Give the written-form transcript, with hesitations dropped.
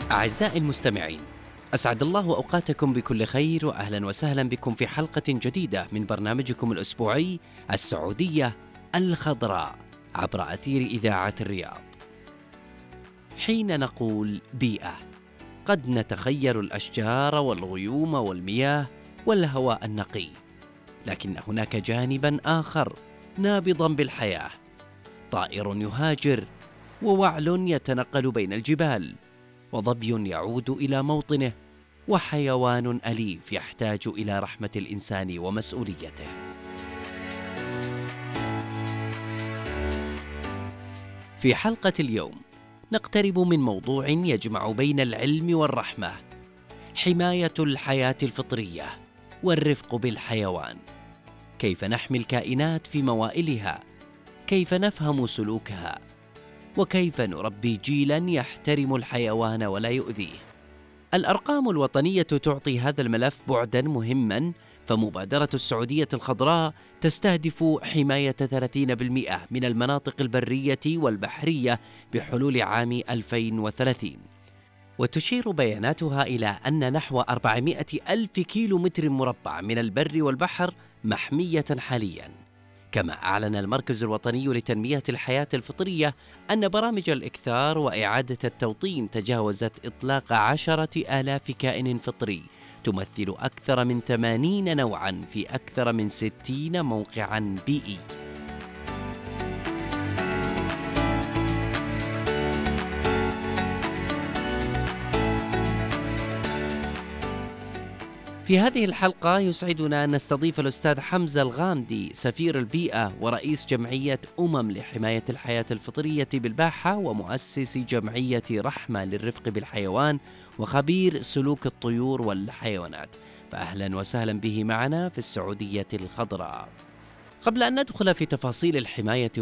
أعزائي المستمعين، أسعد الله أوقاتكم بكل خير، وأهلا وسهلا بكم في حلقة جديدة من برنامجكم الأسبوعي السعودية الخضراء عبر أثير إذاعة الرياض. حين نقول بيئة قد نتخيل الأشجار والغيوم والمياه والهواء النقي، لكن هناك جانبا آخر نابضا بالحياة، طائر يهاجر، ووعل يتنقل بين الجبال، وظبي يعود إلى موطنه، وحيوان أليف يحتاج إلى رحمة الإنسان ومسؤوليته. في حلقة اليوم نقترب من موضوع يجمع بين العلم والرحمة: حماية الحياة الفطرية والرفق بالحيوان. كيف نحمي الكائنات في موائلها؟ كيف نفهم سلوكها؟ وكيف نربي جيلا يحترم الحيوان ولا يؤذيه؟ الأرقام الوطنية تعطي هذا الملف بعدا مهما، فمبادرة السعودية الخضراء تستهدف حماية 30% من المناطق البرية والبحرية بحلول عام 2030، وتشير بياناتها إلى أن نحو 400 ألف كيلو متر مربع من البر والبحر محمية حاليا. كما أعلن المركز الوطني لتنمية الحياة الفطرية أن برامج الإكثار وإعادة التوطين تجاوزت إطلاق 10,000 كائن فطري تمثل أكثر من 80 نوعا في أكثر من 60 موقعا بيئي. في هذه الحلقة يسعدنا أن نستضيف الأستاذ حمزة الغامدي، سفير البيئة ورئيس جمعية لحماية الحياة الفطرية بالباحة، ومؤسس جمعية رحمة للرفق بالحيوان، وخبير سلوك الطيور والحيوانات. فأهلا وسهلا به معنا في السعودية الخضراء. قبل أن ندخل في تفاصيل الحماية